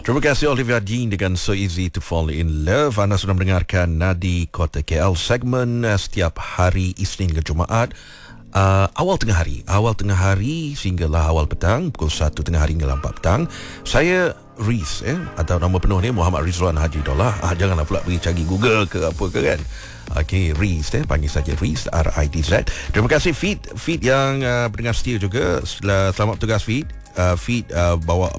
Terima kasih Olivia Dean dengan So Easy to Fall in Love. Anda sudah mendengarkan Nadi Kota KL, segmen setiap hari Isnin ke Jumaat. Awal tengah hari sehinggalah awal petang, pukul 1 tengah hari hingga 4 petang. Saya Riz, atau nama penuh ni Muhammad Rizwan Haji Dollah. Janganlah pula pergi cari Google ke apa ke kan. Okey, Riz, panggil saja Riz, R-I-D-Z. Terima kasih Feed yang pendengar setia juga. Selamat bertugas Feed. Feed bawa